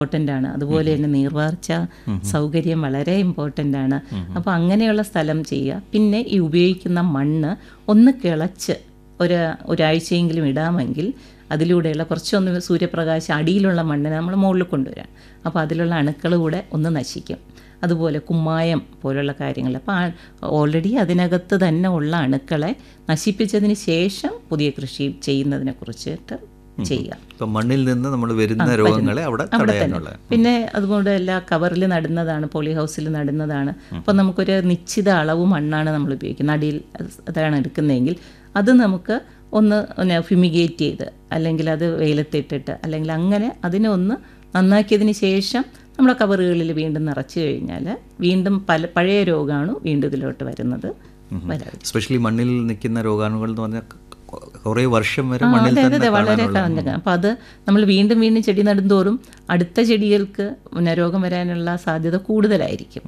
Important ആണ്. അതുപോലെ തന്നെ നീർവാർച്ച സൗകര്യം വളരെ ഇമ്പോർട്ടൻ്റ് ആണ്. അപ്പോൾ അങ്ങനെയുള്ള സ്ഥലം ചെയ്യുക. പിന്നെ ഈ ഉപയോഗിക്കുന്ന മണ്ണ് ഒന്ന് കിളച്ച് ഒരാഴ്ചയെങ്കിലും ഇടാമെങ്കിൽ അതിലൂടെയുള്ള കുറച്ചൊന്ന് സൂര്യപ്രകാശം അടിയിലുള്ള മണ്ണിനെ നമ്മൾ മുകളിൽ കൊണ്ടുവരാം. അപ്പോൾ അതിലുള്ള അണുക്കൾ കൂടെ ഒന്ന് നശിക്കും. അതുപോലെ കുമ്മായം പോലുള്ള കാര്യങ്ങൾ. അപ്പോൾ ഓൾറെഡി അതിനകത്ത് തന്നെ ഉള്ള അണുക്കളെ നശിപ്പിച്ചതിന് ശേഷം പുതിയ കൃഷി ചെയ്യുന്നതിനെ കുറിച്ചിട്ട് ചെയ്യുക. ഇപ്പം മണ്ണിൽ നിന്ന് നമ്മൾ വരുന്ന രോഗങ്ങളെ അവിടെ തടയാനുള്ള. പിന്നെ അതുപോലെ എല്ലാ കവറിൽ നടുന്നതാണ്, പോളി ഹൗസിൽ നടുന്നതാണ്. അപ്പോൾ നമുക്കൊരു നിശ്ചിത അളവ് മണ്ണാണ് നമ്മൾ ഉപയോഗിക്കുന്നത്. അടിയിൽ അതാണ് എടുക്കുന്നതെങ്കിൽ അത് നമുക്ക് ഒന്ന് ഫ്യൂമിഗേറ്റ് ചെയ്ത് അല്ലെങ്കിൽ അത് വെയിലത്തിട്ടിട്ട് അല്ലെങ്കിൽ അങ്ങനെ അതിനെ ഒന്ന് നന്നാക്കിയതിന് ശേഷം നമ്മുടെ കവറുകളിൽ വീണ്ടും നിറച്ച് കഴിഞ്ഞാൽ വീണ്ടും പഴയ രോഗാണു വീണ്ടും ഇതിലോട്ട് വരുന്നത് വരാതെ. സ്പെഷ്യലി മണ്ണിൽ നിൽക്കുന്ന രോഗാണുകൾ എന്ന് പറഞ്ഞാൽ കുറേ വർഷം വരെ മണ്ണിൽ തന്നെ വളരെ അപ്പോൾ അത് നമ്മൾ വീണ്ടും വീണ്ടും ചെടി നടുന്തോറും അടുത്ത ചെടികൾക്ക് രോഗം വരാനുള്ള സാധ്യത കൂടുതലായിരിക്കും.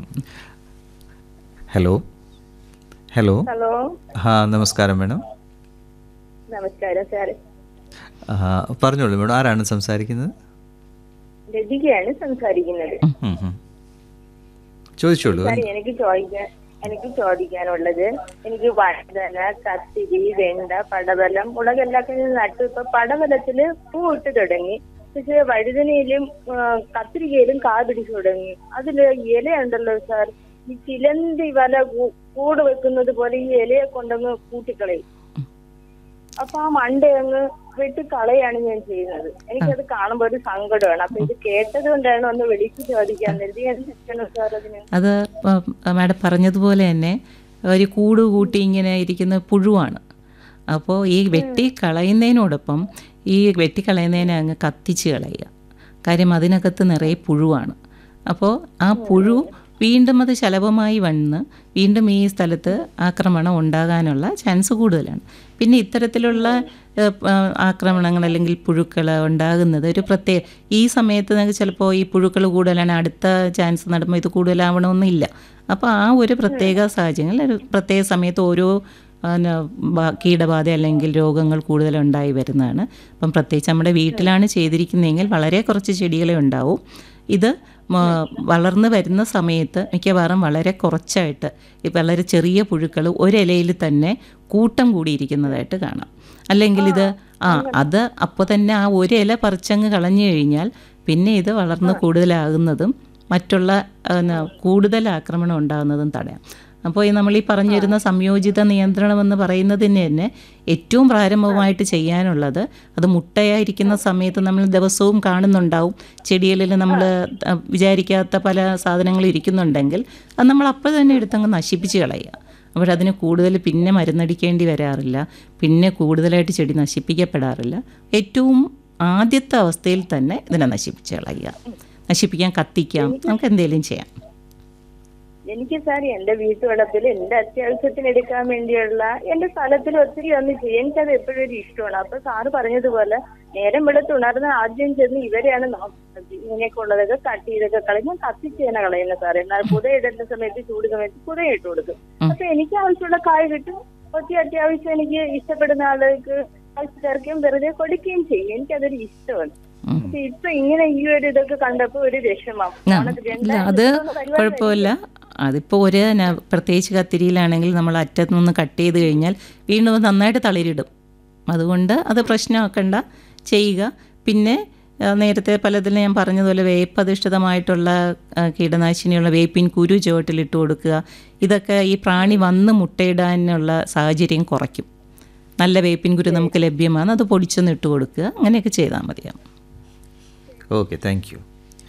Hello hello hello. നമസ്കാരം മേഡം. നമസ്കാരം സാറ്. പറഞ്ഞോളൂ മേഡം, ആരാണ് സംസാരിക്കുന്നത്? ലതികയാണ് സംസാരിക്കുന്നത്. ചോദിച്ചോളൂ. എനിക്ക് ചോദിക്കാനുള്ളത്, എനിക്ക് വഴുതന, കത്തിരി, വെണ്ട, പടവലം, മുളകെല്ലാം നട്ടു. ഇപ്പൊ പടവലത്തില് പൂ ഇട്ട് തുടങ്ങി. പക്ഷെ വഴുതനയിലും കത്തിരിക്കയിലും കാ പിടിച്ചു തുടങ്ങി. അതില് ഇല ഉണ്ടല്ലോ സാർ, ഈ ചിലന്തി വല കൂട് വെക്കുന്നത് പോലെ ഈ ഇലയെ കൊണ്ടങ്ങ് കൂട്ടിക്കളയും. അപ്പൊ ആ മണ്ട അങ്ങ് വെട്ടിക്കളയാണ് ഞാൻ ചെയ്യുന്നത്. എനിക്കത് കാണുമ്പോൾ ഒരു സങ്കടമാണ്. അപ്പൊ ഇത് കേട്ടത് കൊണ്ടാണ് ഒന്ന് വിളിച്ച് ചോദിക്കാൻ സാർ അതിന്. അത് മാഡം പറഞ്ഞതുപോലെ തന്നെ ഒരു കൂട് കൂട്ടി ഇങ്ങനെ ഇരിക്കുന്ന പുഴുവാണ്. അപ്പോൾ ഈ വെട്ടിക്കളയുന്നതിനോടൊപ്പം ഈ വെട്ടിക്കളയുന്നതിനെ അങ്ങ് കത്തിച്ച് കളയുക. കാര്യം അതിനകത്ത് നിറയെ പുഴുവാണ്. അപ്പോൾ ആ പുഴു വീണ്ടും അത് ശലഭമായി വന്ന് വീണ്ടും ഈ സ്ഥലത്ത് ആക്രമണം ഉണ്ടാകാനുള്ള ചാൻസ് കൂടുതലാണ്. പിന്നെ ഇത്തരത്തിലുള്ള ആക്രമണങ്ങൾ അല്ലെങ്കിൽ പുഴുക്കൾ ഉണ്ടാകുന്നത് ഒരു ഈ സമയത്ത് നമുക്ക് ചിലപ്പോൾ ഈ പുഴുക്കൾ കൂടുതലാണ്, അടുത്ത ചാൻസ് നടുമ്പോൾ ഇത് കൂടുതലാവണമെന്നില്ല. അപ്പോൾ ആ ഒരു പ്രത്യേക സാഹചര്യങ്ങളിൽ ഒരു പ്രത്യേക സമയത്ത് ഓരോ കീടബാധ അല്ലെങ്കിൽ രോഗങ്ങൾ കൂടുതലുണ്ടായി വരുന്നതാണ്. അപ്പം പ്രത്യേകിച്ച് നമ്മുടെ വീട്ടിലാണ് ചെയ്തിരിക്കുന്നതെങ്കിൽ വളരെ കുറച്ച് ചെടികളെ ഉണ്ടാവും. ഇത് വളർന്നു വരുന്ന സമയത്ത് മിക്കവാറും വളരെ കുറച്ചായിട്ട് വളരെ ചെറിയ പുഴുക്കൾ ഒരിലയിൽ തന്നെ കൂട്ടം കൂടിയിരിക്കുന്നതായിട്ട് കാണാം. അല്ലെങ്കിൽ ഇത് അത് അപ്പോൾ തന്നെ ആ ഒരു ഇല പറിച്ചങ്ങ് കളഞ്ഞു കഴിഞ്ഞാൽ പിന്നെ ഇത് വളർന്ന് കൂടുതലാകുന്നതും മറ്റുള്ള കൂടുതൽ ആക്രമണം ഉണ്ടാകുന്നതും തടയാം. അപ്പോൾ നമ്മൾ ഈ പറഞ്ഞു വരുന്ന സംയോജിത നിയന്ത്രണം എന്ന് പറയുന്നതിന് തന്നെ ഏറ്റവും പ്രാരംഭമായിട്ട് ചെയ്യാനുള്ളത്, അത് മുട്ടയായിരിക്കുന്ന സമയത്ത് നമ്മൾ ദിവസവും കാണുന്നുണ്ടാവും ചെടികളിൽ നമ്മൾ വിചാരിക്കാത്ത പല സാധനങ്ങൾ ഇരിക്കുന്നുണ്ടെങ്കിൽ അത് നമ്മൾ അപ്പോൾ തന്നെ എടുത്തങ്ങ് നശിപ്പിച്ച് കളയുക. അപ്പോൾ അതിന് കൂടുതൽ പിന്നെ മരുന്നടിക്കേണ്ടി വരാറില്ല, പിന്നെ കൂടുതലായിട്ട് ചെടി നശിപ്പിക്കപ്പെടാറില്ല. ഏറ്റവും ആദ്യത്തെ അവസ്ഥയിൽ തന്നെ ഇതിനെ നശിപ്പിച്ച് കളയുക. നശിപ്പിക്കാൻ കത്തിക്കാം, നമുക്ക് എന്തെങ്കിലും ചെയ്യാം. എനിക്ക് സാർ എന്റെ വീട്ടുവളപ്പിൽ എന്റെ അത്യാവശ്യത്തിന് എടുക്കാൻ വേണ്ടിയുള്ള എന്റെ സ്ഥലത്തിൽ ഒത്തിരി ഒന്ന് ചെയ്യും. എനിക്കത് എപ്പോഴും ഒരു ഇഷ്ടമാണ്. അപ്പൊ സാറ് പറഞ്ഞതുപോലെ നേരം വെളുത്തുണർന്ന് ആദ്യം ചെന്ന് ഇവരെയാണ് നോക്കുന്നത്. ഇങ്ങനെയൊക്കെ ഉള്ളതൊക്കെ കട്ട് ചെയ്തൊക്കെ കളയും. ഞാൻ കത്തിച്ച് തന്നെ കളയുന്ന സാർ. എന്നാൽ പുതയിടുന്ന സമയത്ത് ചൂട് സമയത്ത് പുതയിട്ട് കൊടുക്കും. അപ്പൊ എനിക്ക് ആവശ്യമുള്ള കായ് കിട്ടും. ഒത്തിരി അത്യാവശ്യം എനിക്ക് ഇഷ്ടപ്പെടുന്ന ആളുകൾക്ക് ആവശ്യക്കാർക്കും വെറുതെ കൊടുക്കുകയും ചെയ്യും. എനിക്കതൊരു ഇഷ്ടമാണ്. പക്ഷെ ഇപ്പൊ ഇങ്ങനെ ഈ ഒരു ഇതൊക്കെ കണ്ടപ്പോ ഒരു വിഷമം. അത് കുഴപ്പമില്ല. അതിപ്പോൾ പ്രത്യേകിച്ച് കത്തിരിയിലാണെങ്കിൽ നമ്മൾ അറ്റത്ത് നിന്ന് കട്ട് ചെയ്ത് കഴിഞ്ഞാൽ വീണ്ടും നന്നായിട്ട് തളിരിടും. അതുകൊണ്ട് അത് പ്രശ്നമാക്കണ്ട, ചെയ്യുക. പിന്നെ നേരത്തെ പലതിലും ഞാൻ പറഞ്ഞതുപോലെ വേപ്പധിഷ്ഠിതമായിട്ടുള്ള കീടനാശിനിയുള്ള വേപ്പിൻ കുരു ചുവട്ടിലിട്ട് കൊടുക്കുക. ഇതൊക്കെ ഈ പ്രാണി വന്ന് മുട്ടയിടാനുള്ള സാഹചര്യം കുറയ്ക്കും. നല്ല വേപ്പിൻ കുരു നമുക്ക് ലഭ്യമാണ്, അത് പൊടിച്ചൊന്ന് ഇട്ട് കൊടുക്കുക. അങ്ങനെയൊക്കെ ചെയ്താൽ മതിയാവും. Okay, thank you.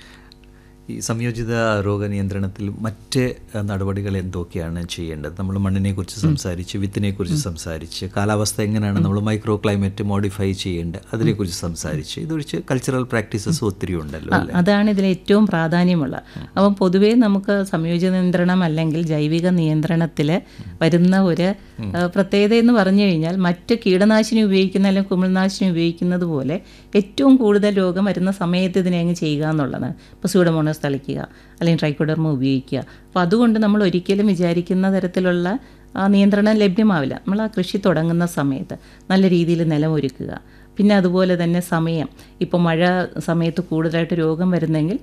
ഈ സംയോജിത രോഗനിയന്ത്രണത്തിൽ മറ്റ് നടപടികൾ എന്തൊക്കെയാണ് ചെയ്യേണ്ടത്? നമ്മൾ മണ്ണിനെക്കുറിച്ച് സംസാരിച്ച്, വിത്തിനെക്കുറിച്ച് സംസാരിച്ച്, കാലാവസ്ഥ എങ്ങനെയാണ് നമ്മൾ മൈക്രോ ക്ലൈമറ്റ് മോഡിഫൈ ചെയ്യേണ്ടത് അതിനെക്കുറിച്ച് സംസാരിച്ച്, ഇതൊഴിച്ച് കൾച്ചറൽ പ്രാക്ടീസസ് ഒത്തിരി ഉണ്ടല്ലോ. അതാണ് ഇതിൽ ഏറ്റവും പ്രാധാന്യമുള്ള. അപ്പം പൊതുവേ നമുക്ക് സംയോജിത നിയന്ത്രണം അല്ലെങ്കിൽ ജൈവിക നിയന്ത്രണത്തിൽ വരുന്ന ഒരു പ്രത്യേകത എന്ന് പറഞ്ഞു കഴിഞ്ഞാൽ മറ്റ് കീടനാശിനി ഉപയോഗിക്കുന്ന അല്ലെങ്കിൽ കുമിൾനാശിനി ഉപയോഗിക്കുന്നത് പോലെ ഏറ്റവും കൂടുതൽ രോഗം വരുന്ന സമയത്ത് ഇതിനെ അങ്ങ് ചെയ്യുക എന്നുള്ളതാണ്. ഇപ്പോൾ സ്യൂഡോമോണസ് തളിക്കുക അല്ലെങ്കിൽ ട്രൈക്കോഡെർമ ഉപയോഗിക്കുക. അപ്പോൾ അതുകൊണ്ട് നമ്മൾ ഒരിക്കലും വിചാരിക്കുന്ന തരത്തിലുള്ള നിയന്ത്രണം ലഭ്യമാവില്ല. നമ്മൾ ആ കൃഷി തുടങ്ങുന്ന സമയത്ത് നല്ല രീതിയിൽ നിലമൊരുക്കുക, പിന്നെ അതുപോലെ തന്നെ സമയം, ഇപ്പോൾ മഴ സമയത്ത് കൂടുതലായിട്ട് രോഗം വരുന്നെങ്കിൽ